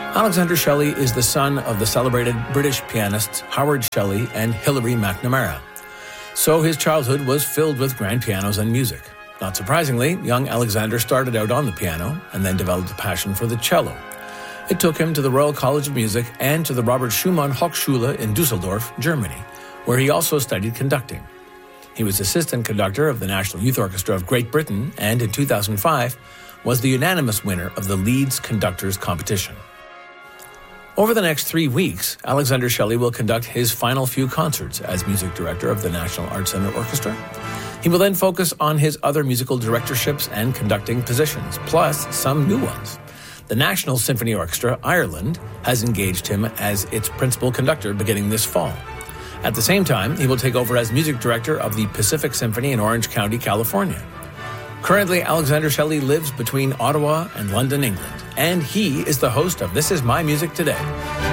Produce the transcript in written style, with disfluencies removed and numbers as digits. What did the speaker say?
Alexander Shelley is the son of the celebrated British pianists Howard Shelley and Hilary McNamara. So his childhood was filled with grand pianos and music. Not surprisingly, young Alexander started out on the piano and then developed a passion for the cello. It took him to the Royal College of Music and to the Robert Schumann Hochschule in Dusseldorf, Germany, where he also studied conducting. He was assistant conductor of the National Youth Orchestra of Great Britain and in 2005 was the unanimous winner of the Leeds Conductors Competition. Over the next 3 weeks, Alexander Shelley will conduct his final few concerts as music director of the National Arts Centre Orchestra. He will then focus on his other musical directorships and conducting positions, plus some new ones. The National Symphony Orchestra, Ireland, has engaged him as its principal conductor beginning this fall. At the same time, he will take over as music director of the Pacific Symphony in Orange County, California. Currently, Alexander Shelley lives between Ottawa and London, England, and he is the host of This Is My Music Today.